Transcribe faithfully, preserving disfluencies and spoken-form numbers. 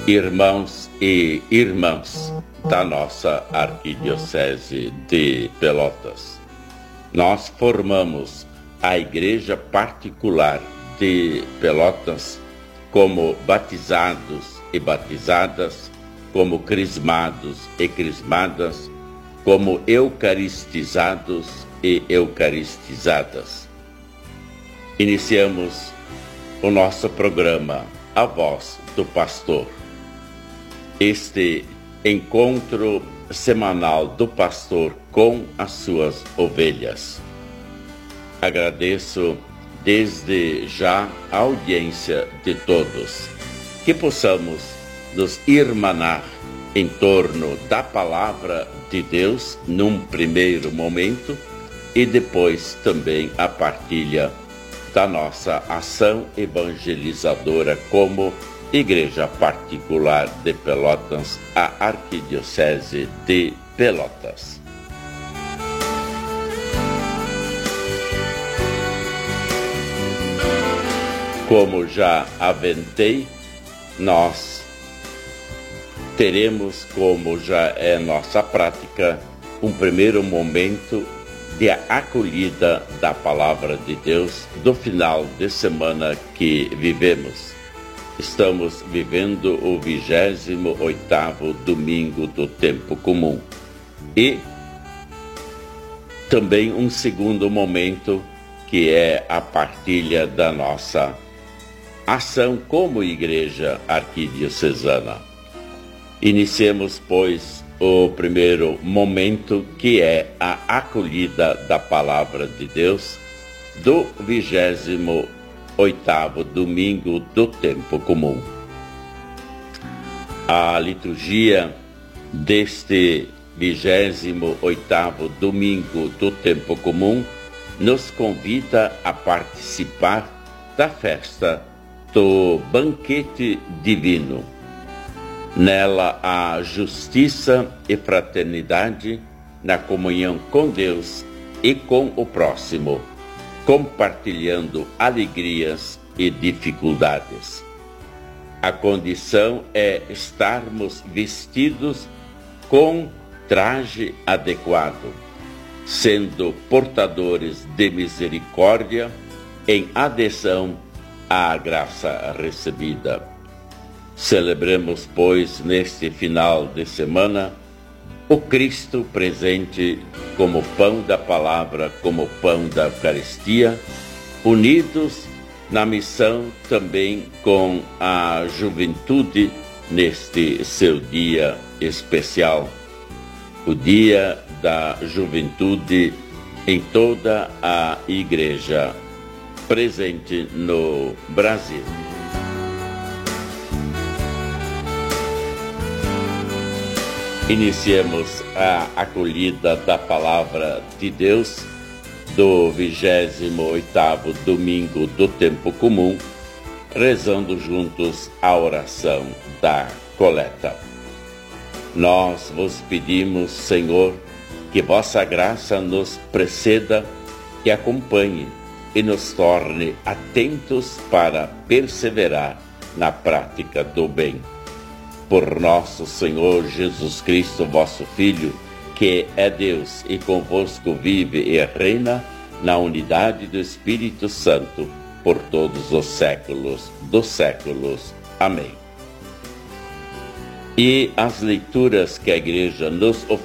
Irmãos e irmãs da nossa Arquidiocese de Pelotas, nós formamos a Igreja Particular de Pelotas como batizados e batizadas, como crismados e crismadas, como eucaristizados e eucaristizadas. Iniciamos o nosso programa A Voz do Pastor. Este encontro semanal do pastor com as suas ovelhas. Agradeço desde já a audiência de todos, que possamos nos irmanar em torno da palavra de Deus num primeiro momento e depois também a partilha da nossa ação evangelizadora como Igreja Particular de Pelotas, a Arquidiocese de Pelotas. Como já aventei, nós teremos, como já é nossa prática, um primeiro momento de acolhida da Palavra de Deus do final de semana que vivemos. Estamos vivendo o vigésimo oitavo domingo do tempo comum e também um segundo momento que é a partilha da nossa ação como Igreja Arquidiocesana. Iniciemos, pois, o primeiro momento, que é a acolhida da Palavra de Deus do vigésimo oitavo domingo do tempo comum. A liturgia deste vigésimo oitavo domingo do tempo comum nos convida a participar da festa do banquete divino. Nela há justiça e fraternidade na comunhão com Deus e com o próximo, compartilhando alegrias e dificuldades. A condição é estarmos vestidos com traje adequado, sendo portadores de misericórdia em adesão à graça recebida. Celebremos, pois, neste final de semana, o Cristo presente como pão da palavra, como pão da Eucaristia, unidos na missão também com a juventude neste seu dia especial, o dia da juventude em toda a Igreja presente no Brasil. Iniciemos a acolhida da Palavra de Deus do vigésimo oitavo domingo do tempo comum, rezando juntos a oração da coleta. Nós vos pedimos, Senhor, que vossa graça nos preceda e acompanhe e nos torne atentos para perseverar na prática do bem. Por nosso Senhor Jesus Cristo, vosso Filho, que é Deus e convosco vive e reina na unidade do Espírito Santo, por todos os séculos dos séculos. Amém. E as leituras que a Igreja nos oferece